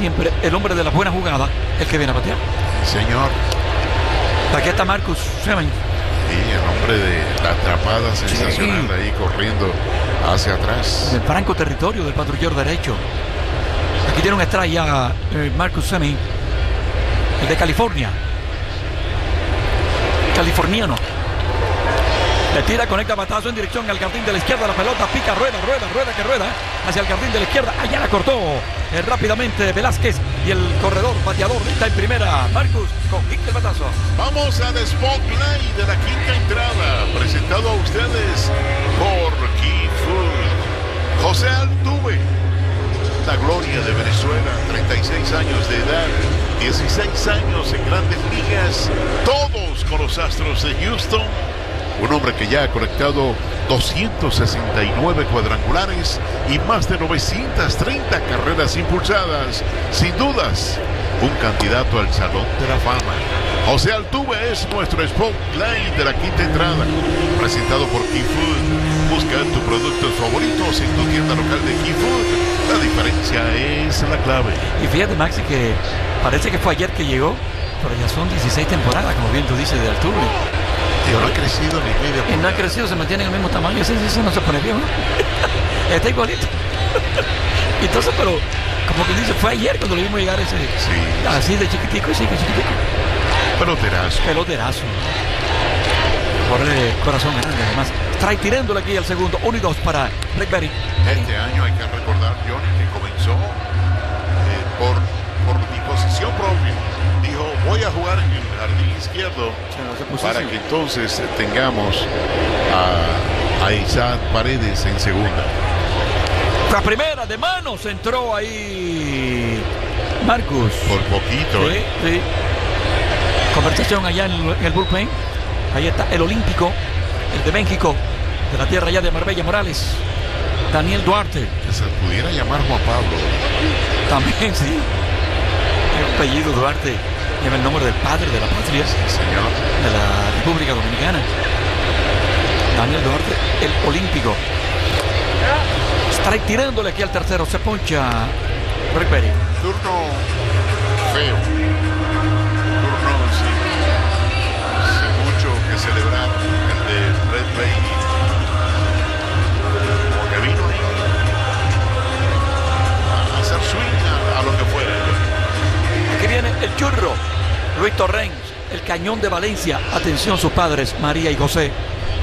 siempre, el hombre de la buena jugada, el que viene a batear. Señor. Aquí está Marcus Semien. Sí, el hombre de la atrapada sensacional, sí, ahí corriendo hacia atrás. Del franco territorio del patrullero derecho. Aquí tiene un strike ya Marcus Semien, el de California. Californiano. Le tira, conecta batazo en dirección al jardín de la izquierda. La pelota pica, rueda que rueda hacia el jardín de la izquierda. Allá la cortó rápidamente Velázquez. Y el corredor bateador está en primera. Marcus con kick del batazo. Vamos al spotlight de la quinta entrada. Presentado a ustedes por Key Food. José Altuve, la gloria de Venezuela. 36 años de edad. 16 años en Grandes Ligas. Todos con los Astros de Houston. Un hombre que ya ha conectado 269 cuadrangulares y más de 930 carreras impulsadas. Sin dudas, un candidato al Salón de la Fama. José Altuve es nuestro spotlight de la quinta entrada. Presentado por Key Food. Busca tus productos favoritos en tu tienda local de Key Food. La diferencia es la clave. Y fíjate, Maxi, que parece que fue ayer que llegó, pero ya son 16 temporadas, como bien tú dices, de Altuve. Y no ha crecido ni medio. Y no ha crecido, se mantiene en el mismo tamaño. Ese no se pone bien, ¿no? Está igualito. Entonces, pero como que dice, fue ayer cuando lo vimos llegar ese. Sí. Así de chiquitico, sí, que chiquitico. Peloterazo. Corre corazón grande, además. Trae tirándole aquí al segundo. 1-2 para Blackberry. Este año hay que recordar, Johnny, que comenzó por disposición propia. Dijo, voy a jugar en el jardín izquierdo para que entonces tengamos a Isaac Paredes en segunda. La primera de manos entró ahí Marcus. Por poquito. Sí, sí. Conversación allá en el bullpen. Ahí está el olímpico, el de México, de la tierra allá de Marbella Morales, Daniel Duarte. Que se pudiera llamar Juan Pablo. También, sí. El apellido Duarte lleva el nombre del padre de la patria, sí, señor, de la República Dominicana. Daniel Duarte, el olímpico. Strike tirándole aquí al tercero. Se poncha Blackberry. Turno feo. Turno sin mucho que celebrar. El de Red Baby. Como que vino ahí a hacer swing a lo que fuera. Aquí viene el churro. Luis Torrens, el cañón de Valencia. Atención, sus padres, María y José.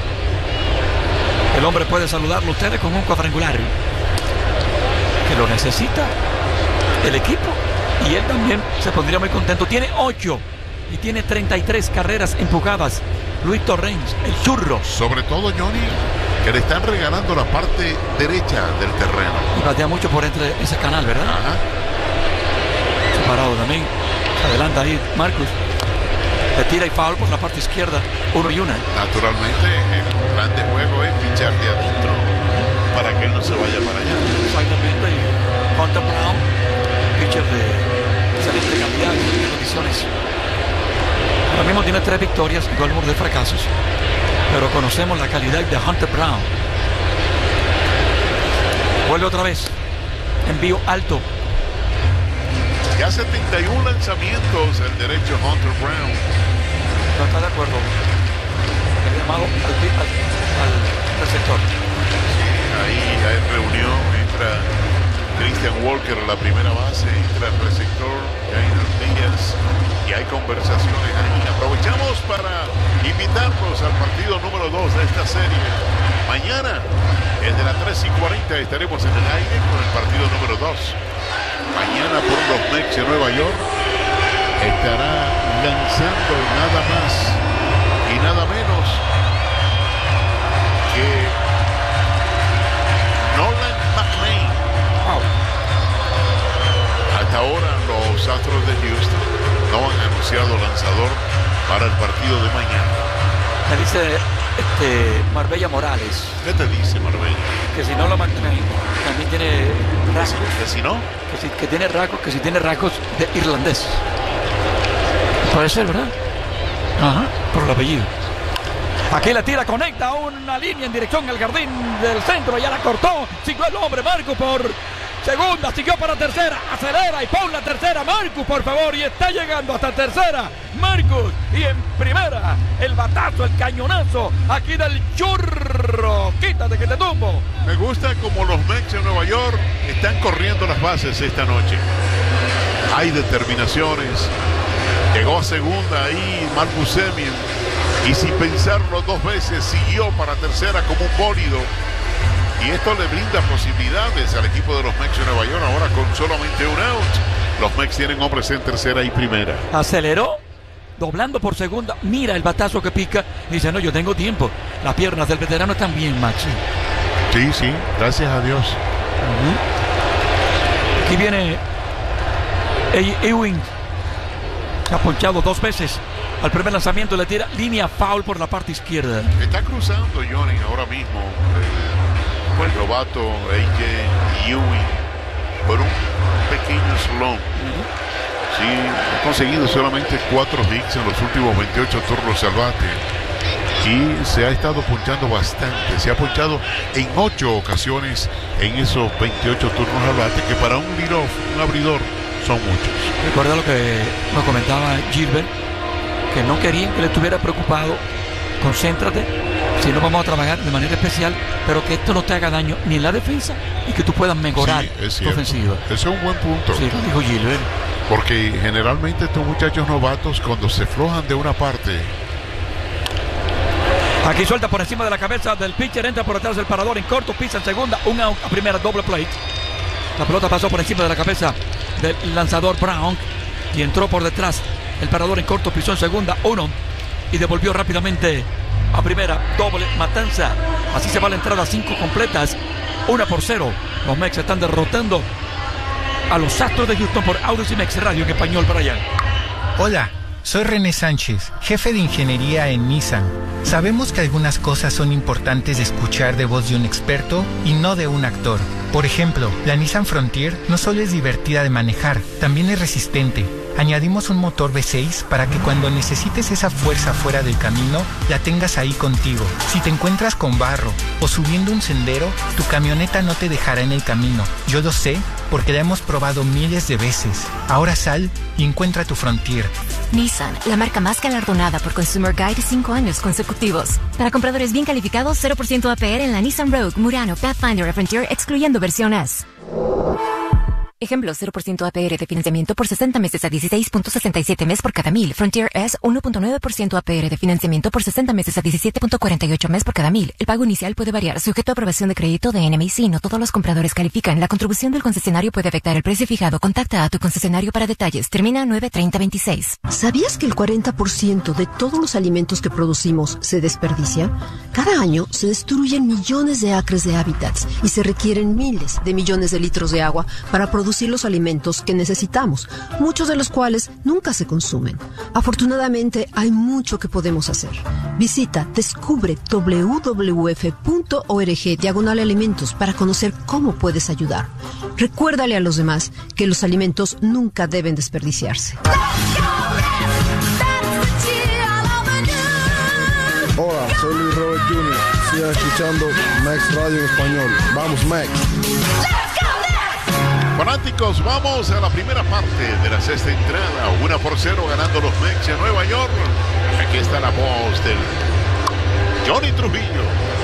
El hombre puede saludarlo a ustedes con un cuadrangular que lo necesita el equipo, y él también se pondría muy contento. Tiene 8 y tiene 33 carreras empujadas. Luis Torrens, el churro. Sobre todo, Johnny, que le están regalando la parte derecha del terreno. Y batea mucho por entre ese canal, ¿verdad? Ajá. Separado también. Se adelanta ahí Marcus. Le tira y foul por la parte izquierda. 1-1. Naturalmente, el plan de juego es pichar de adentro para que él no se vaya para allá. Exactamente. Y Hunter Brown, pitcher de excelente calidad y condiciones. Ahora mismo tiene 3 victorias, igual número de fracasos, pero conocemos la calidad de Hunter Brown. Vuelve otra vez. Envío alto. Ya 71 lanzamientos el derecho Hunter Brown. No está de acuerdo. El llamado al receptor. Sí, ahí reunión, entra Christian Walker a la primera base, entra el receptor Jainer Díaz, y hay conversaciones ahí. Aprovechamos para invitarlos al partido número 2 de esta serie. Mañana, desde las 3:40, estaremos en el aire con el partido número 2. Mañana por los Mets de Nueva York estará lanzando nada más y nada menos que Nolan McLean. Wow. Hasta ahora los Astros de Houston no han anunciado lanzador para el partido de mañana. Me dice Marbella Morales. ¿Qué te dice Marbella? Que si no lo McLean también tiene rasgos. ¿Que si no? Que tiene rasgos de irlandés. Puede ser, ¿verdad? Ajá, por el apellido. Aquí la tira, conecta una línea en dirección al jardín del centro. Ya la cortó. Siguió el hombre Marco por Segunda, siguió para tercera, acelera y pon la tercera, Marcus, por favor, y está llegando hasta tercera, Marcus, y en primera, el batazo, el cañonazo, aquí del churro, quítate que te tumbo. Me gusta como los Mets de Nueva York están corriendo las bases esta noche. Hay determinaciones. Llegó a segunda ahí Marcus Semien, y sin pensarlo dos veces siguió para tercera como un bólido. Y esto le brinda posibilidades al equipo de los Mets de Nueva York. Ahora con solamente un out, los Mets tienen hombres en tercera y primera. Aceleró, doblando por segunda. Mira el batazo que pica. Dice, no, yo tengo tiempo. Las piernas del veterano están bien, Maxi. Sí, gracias a Dios. Aquí viene Ewing. Ha ponchado 2 veces. Al primer lanzamiento le tira línea foul por la parte izquierda. Está cruzando Johnny ahora mismo el novato A.J. Ewing por un pequeño slump. Sí, ha conseguido solamente 4 hits en los últimos 28 turnos al bate. Y se ha estado ponchando bastante. Se ha ponchado en 8 ocasiones en esos 28 turnos al bate, que para un leadoff, un abridor, son muchos. Recuerda lo que nos comentaba Gilbert, que no querían que le estuviera preocupado. Concéntrate, si no vamos a trabajar de manera especial, pero que esto no te haga daño ni en la defensa y que tú puedas mejorar tu ofensiva. Ese es un buen punto. Sí, lo dijo Gilbert. Porque generalmente estos muchachos novatos, cuando se flojan de una parte. Aquí suelta por encima de la cabeza del pitcher, entra por detrás del parador en corto, pisa en segunda, un out a primera, doble plate. La pelota pasó por encima de la cabeza del lanzador Brown y entró por detrás. El parador en corto pisó en segunda, 1, y devolvió rápidamente a primera, doble matanza. Así se va la entrada, 5 completas, 1-0. Los Mets están derrotando a los Astros de Houston por Audacy Mex Radio en español, Brian. Hola, soy René Sánchez, jefe de ingeniería en Nissan. Sabemos que algunas cosas son importantes de escuchar de voz de un experto y no de un actor. Por ejemplo, la Nissan Frontier no solo es divertida de manejar, también es resistente. Añadimos un motor V6 para que cuando necesites esa fuerza fuera del camino, la tengas ahí contigo. Si te encuentras con barro o subiendo un sendero, tu camioneta no te dejará en el camino. Yo lo sé porque la hemos probado miles de veces. Ahora sal y encuentra tu Frontier. Nissan, la marca más galardonada por Consumer Guide 5 años consecutivos. Para compradores bien calificados, 0% APR en la Nissan Rogue, Murano, Pathfinder y Frontier, excluyendo versión S. Ejemplo, 0% APR de financiamiento por 60 meses a 16.67 mes por cada 1000. Frontier S, 1.9% APR de financiamiento por 60 meses a 17.48 mes por cada 1000. El pago inicial puede variar, sujeto a aprobación de crédito de NMC. No todos los compradores califican. La contribución del concesionario puede afectar el precio fijado. Contacta a tu concesionario para detalles. Termina 9/30/26. ¿Sabías que el 40% de todos los alimentos que producimos se desperdicia? Cada año se destruyen millones de acres de hábitats y se requieren miles de millones de litros de agua para producir los alimentos que necesitamos, muchos de los cuales nunca se consumen. Afortunadamente, hay mucho que podemos hacer. Visita Descubre www.org/alimentos para conocer cómo puedes ayudar. Recuérdale a los demás que los alimentos nunca deben desperdiciarse. Hola, soy Luis Robert Jr. Sigan escuchando Max Radio en español. Vamos, Max. Fanáticos, vamos a la primera parte de la sexta entrada. 1-0 ganando los Mets de Nueva York. Aquí está la voz del Johnny Trujillo.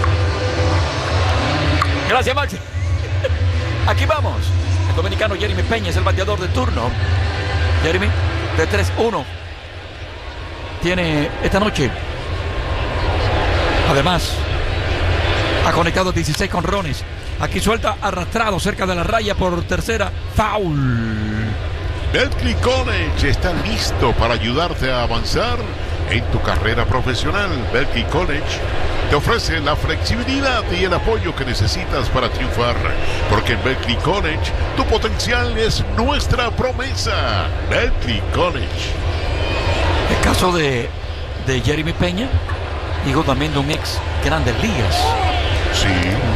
Gracias, Max. Aquí vamos. El dominicano Jeremy Peña es el bateador de turno. Jeremy, de 3-1. Tiene esta noche. Además, ha conectado 16 jonrones. Aquí suelta arrastrado cerca de la raya por tercera, foul. Berkeley College está listo para ayudarte a avanzar en tu carrera profesional. Berkeley College te ofrece la flexibilidad y el apoyo que necesitas para triunfar, porque en Berkeley College tu potencial es nuestra promesa. Berkeley College. El caso de Jeremy Peña, hijo también de un ex Grandes Ligas. Sí.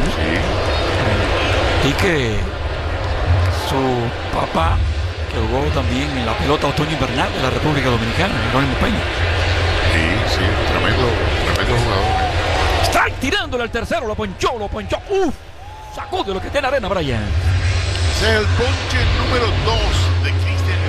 Y que su papá, que jugó también en la pelota otoño invernal de la República Dominicana, Jerónimo Peña. Sí, tremendo jugador. Strike tirándole al tercero, lo ponchó. Sacude lo que tiene arena, Brian. Ese es el ponche número 2